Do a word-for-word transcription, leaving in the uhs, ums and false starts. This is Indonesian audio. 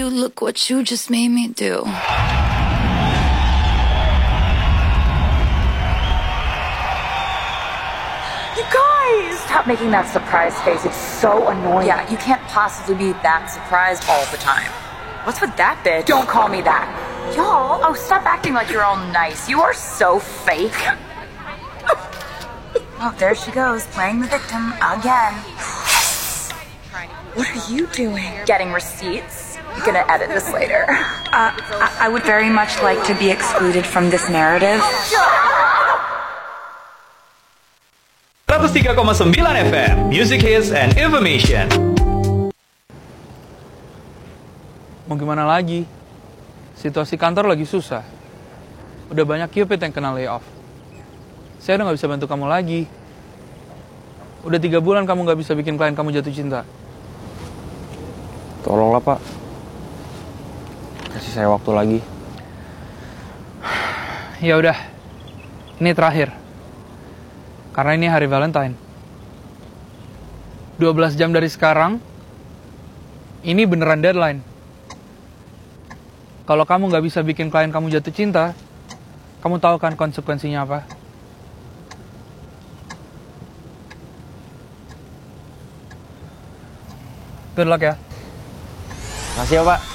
you, look what you just made me do. You guys! Stop making that surprise face. It's so annoying. Yeah, you can't possibly be that surprised all the time. What's with that bitch? Don't call me that. Y'all, oh, stop acting like you're all nice. You are so fake. Oh, there she goes, playing the victim again. What are you doing? Getting receipts. I'm gonna edit this later. Uh, I, I would very much like to be excluded from this narrative. seratus tiga koma sembilan F M, Music Hits and Information. Mau gimana lagi? Situasi kantor lagi susah. Udah banyak Cupid yang kena layoff. Saya udah gak bisa bantu kamu lagi. Udah tiga bulan kamu gak bisa bikin klien kamu jatuh cinta. Tolonglah, Pak. Kasih saya waktu lagi. Ya udah. Ini terakhir. Karena ini hari Valentine. dua belas jam dari sekarang, ini beneran deadline. Kalau kamu gak bisa bikin klien kamu jatuh cinta, kamu tahu kan konsekuensinya apa? Good luck ya. Makasih ya, Pak.